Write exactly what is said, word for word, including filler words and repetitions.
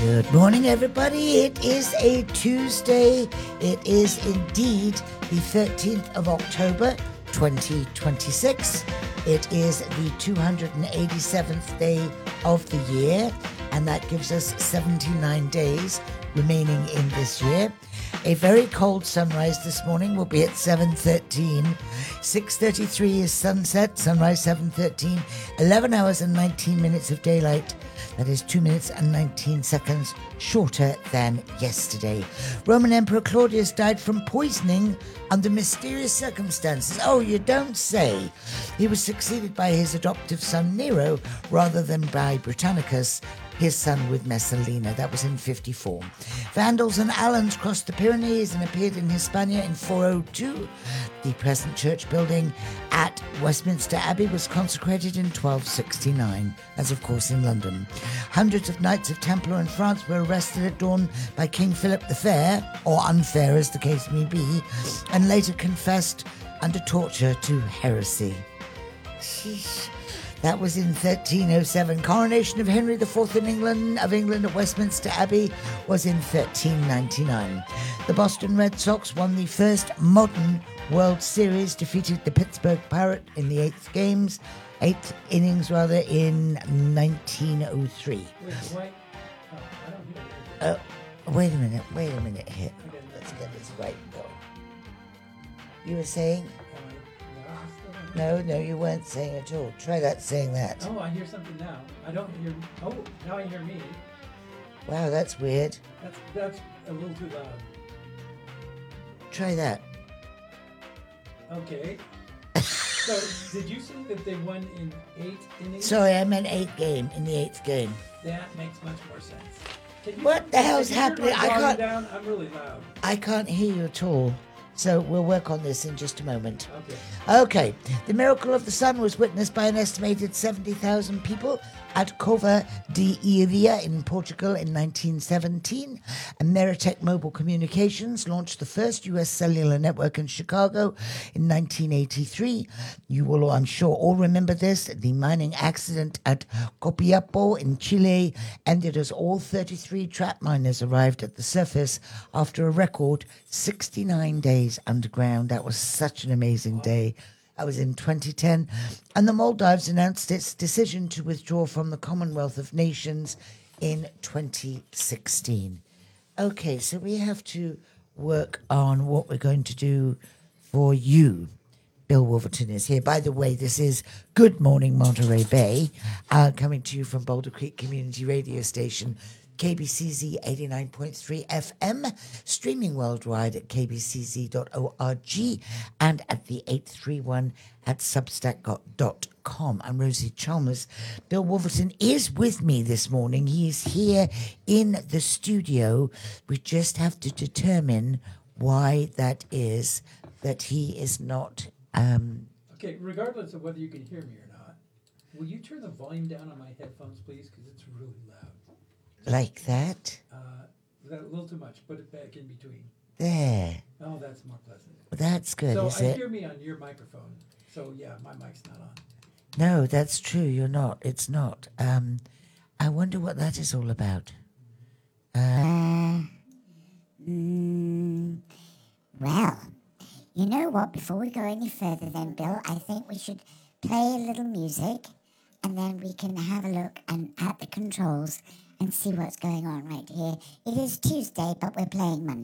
Good morning, everybody. It is a Tuesday. It is indeed the thirteenth of October, twenty twenty-six. It is the two hundred eighty-seventh day of the year, and that gives us seventy-nine days remaining in this year. A very cold sunrise this morning will be at seven thirteen. six thirty-three is sunset, sunrise seven thirteen. eleven hours and nineteen minutes of daylight. That is two minutes and nineteen seconds shorter than yesterday. Roman Emperor Claudius died from poisoning under mysterious circumstances. Oh, you don't say. He was succeeded by his adoptive son Nero rather than by Britannicus, his son with Messalina. That was in fifty-four. Vandals and Alans crossed the Pyrenees and appeared in Hispania in four oh two. The present church building at Westminster Abbey was consecrated in twelve sixty-nine, as of course in London. Hundreds of Knights of Templar in France were arrested at dawn by King Philip the Fair, or unfair as the case may be, and later confessed under torture to heresy. Sheesh. That was in thirteen oh seven. Coronation of Henry the Fourth in England of England at Westminster Abbey was in thirteen ninety-nine. The Boston Red Sox won the first modern World Series, defeated the Pittsburgh Pirates in the eighth games, eighth innings rather, in nineteen oh three. Wait, wait. Oh, I don't hear you. Uh, wait a minute, wait a minute here. Let's get this right going. You were saying? No, no, you weren't saying at all. Try that saying that. Oh, I hear something now. I don't hear. Oh, now I hear me. Wow, that's weird. That's that's a little too loud. Try that. Okay. So, did you say that they won in eight innings? Sorry, I meant eight game in the eighth game. That makes much more sense. Can you, What the hell's can you happening? turn my I volume can't. Down? I'm really loud. I can't hear you at all. So we'll work on this in just a moment. Okay. Okay. The miracle of the sun was witnessed by an estimated seventy thousand people at Cova de Iria in Portugal in nineteen seventeen. And Meritech Mobile Communications launched the first U S cellular network in Chicago in nineteen eighty-three. You will, I'm sure, all remember this. The mining accident at Copiapo in Chile ended as all thirty-three trap miners arrived at the surface after a record sixty-nine days underground. That was such an amazing day. That was in twenty ten. And the Maldives announced its decision to withdraw from the Commonwealth of Nations in twenty sixteen. Okay, so we have to work on what we're going to do for you. Bill Wolverton is here. By the way, this is Good Morning Monterey Bay, uh, coming to you from Boulder Creek Community Radio Station, K B C Z eighty-nine point three F M, streaming worldwide at k b c z dot org and at the eight three one at substack dot com. I'm Rosie Chalmers. Bill Wolverton is with me this morning. He is here in the studio. We just have to determine why that is, that he is not... Um, Okay, regardless of whether you can hear me or not, will you turn the volume down on my headphones, please? Because it's really loud. like that. Uh, that a little too much. Put it back in between. There. Oh, that's more pleasant. That's good, so is I it? hear me on your microphone. So yeah, my mic's not on. No, that's true. You're not. It's not. Um, I wonder what that is all about. Uh, Mm, well, you know what? Before we go any further then, Bill, I think we should play a little music and then we can have a look and at the controls and see what's going on right here. It is Tuesday, but we're playing Monday.